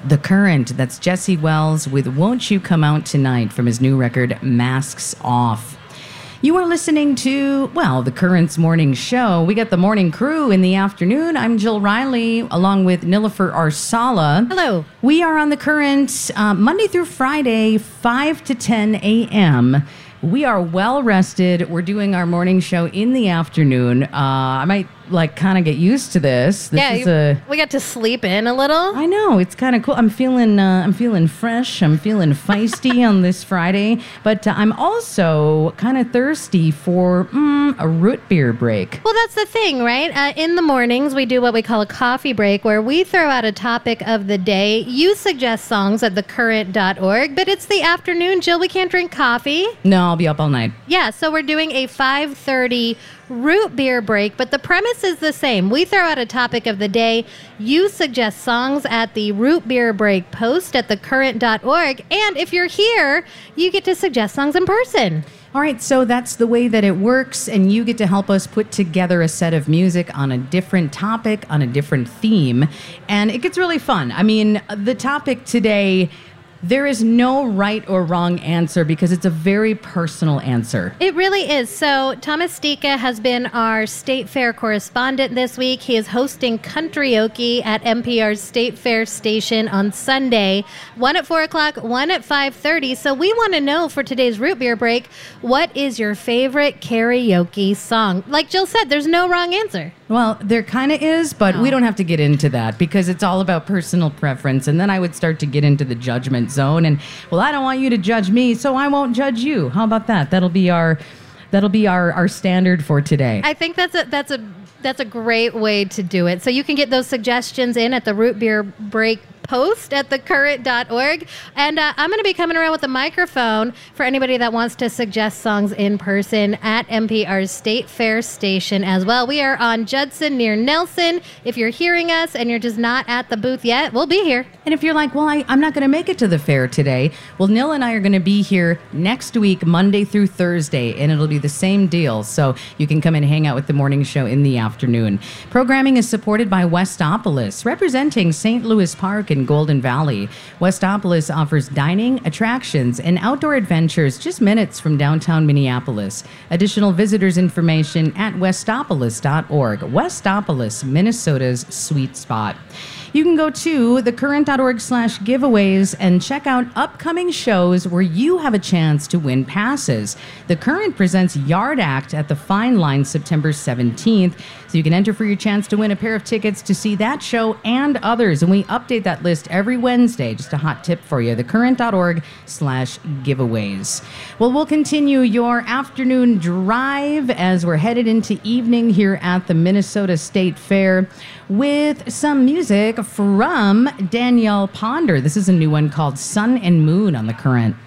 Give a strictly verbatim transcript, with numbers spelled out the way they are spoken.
The Current. That's Jesse Wells with Won't You Come Out Tonight from his new record, Masks Off. You are listening to, well, The Current's morning show. We got the morning crew in the afternoon. I'm Jill Riley, along with Nilofer Arsala. Hello. We are on The Current uh, Monday through Friday, five to ten a.m. We are well rested. We're doing our morning show in the afternoon. Uh, I might like kind of get used to this. This yeah, is you, a, we got to sleep in a little. I know, it's kind of cool. I'm feeling uh, I'm feeling fresh. I'm feeling feisty on this Friday, but uh, I'm also kind of thirsty for mm, a root beer break. Well, that's the thing, right? Uh, in the mornings, we do what we call a coffee break, where we throw out a topic of the day. You suggest songs at the current dot org, but it's the afternoon, Jill. We can't drink coffee. No, I'll be up all night. Yeah, so we're doing a five thirty root beer break, but the premise is the same. We throw out a topic of the day. You suggest songs at the root beer break post at the current dot org, and if you're here, you get to suggest songs in person. All right, so that's the way that it works, and you get to help us put together a set of music on a different topic, on a different theme, and it gets really fun. I mean, the topic today, there is no right or wrong answer because it's a very personal answer. It really is. So Thomas Stika has been our State Fair correspondent this week. He is hosting Country-oke at N P R's State Fair station on Sunday. One at four o'clock, one at five thirty. So we want to know for today's root beer break, what is your favorite karaoke song? Like Jill said, there's no wrong answer. Well, there kind of is, but No. we don't have to get into that because it's all about personal preference. And then I would start to get into the judgment zone. And, well, I don't want you to judge me, so I won't judge you. How about that? That'll be our that'll be our, our standard for today. I think that's a that's a that's a great way to do it. So you can get those suggestions in at the root beer break post at the current dot org. And uh, I'm going to be coming around with a microphone for anybody that wants to suggest songs in person at N P R's State Fair station as well. We are on Judson near Nelson. If you're hearing us and you're just not at the booth yet, we'll be here. And if you're like, well, I, I'm not going to make it to the fair today, well, Nil and I are going to be here next week, Monday through Thursday, and it'll be the same deal. So you can come and hang out with the morning show in the afternoon. Programming is supported by Westopolis, representing Saint Louis Park in Golden Valley. Westopolis offers dining, attractions, and outdoor adventures just minutes from downtown Minneapolis. Additional visitors information at westopolis dot org. Westopolis, Minnesota's sweet spot. You can go to the current dot org slash giveaways and check out upcoming shows where you have a chance to win passes. The Current presents Yard Act at the Fine Line September seventeenth, so you can enter for your chance to win a pair of tickets to see that show and others. And we update that list every Wednesday. Just a hot tip for you, the current dot org slash giveaways. Well, we'll continue your afternoon drive as we're headed into evening here at the Minnesota State Fair with some music from Danielle Ponder. This is a new one called Sun and Moon on the Current.